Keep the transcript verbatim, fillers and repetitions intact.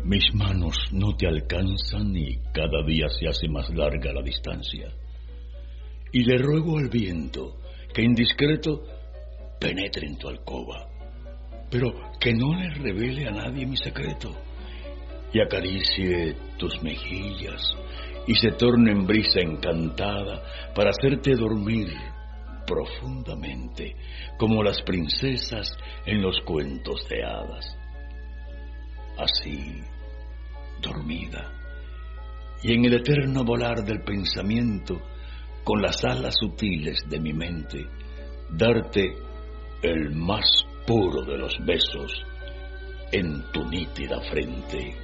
Mis manos no te alcanzan y cada día se hace más larga la distancia. Y le ruego al viento que indiscreto penetre en tu alcoba, pero que no le revele a nadie mi secreto, y acaricie tus mejillas y se torne en brisa encantada para hacerte dormir profundamente como las princesas en los cuentos de hadas. Así, dormida, y en el eterno volar del pensamiento, con las alas sutiles de mi mente, darte el más puro de los besos en tu nítida frente.